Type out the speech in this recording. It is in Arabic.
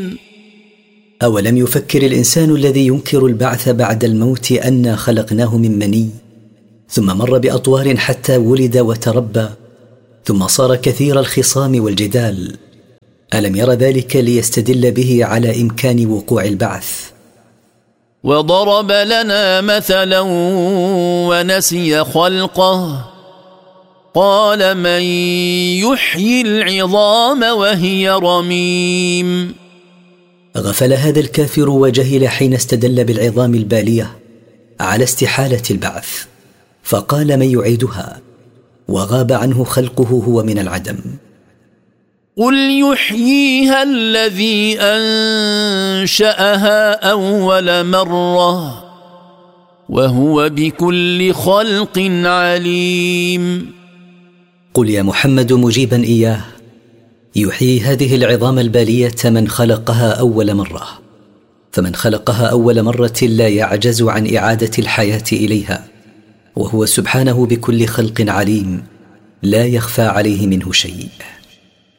أولم يفكر الإنسان الذي ينكر البعث بعد الموت أنا خلقناه من مني ثم مر بأطوار حتى ولد وتربى ثم صار كثير الخصام والجدال؟ ألم ير ذلك ليستدل به على إمكان وقوع البعث؟ وضرب لنا مثلا ونسي خلقه قال من يحيي العظام وهي رميم. غفل هذا الكافر وجهل حين استدل بالعظام البالية على استحالة البعث، فقال من يعيدها، وغاب عنه خلقه هو من العدم. قل يحييها الذي أنشأها أول مرة وهو بكل خلق عليم. قل يا محمد مجيبا إياه: يحيي هذه العظام البالية من خلقها أول مرة، فمن خلقها أول مرة لا يعجز عن إعادة الحياة إليها، وهو سبحانه بكل خلق عليم لا يخفى عليه منه شيء.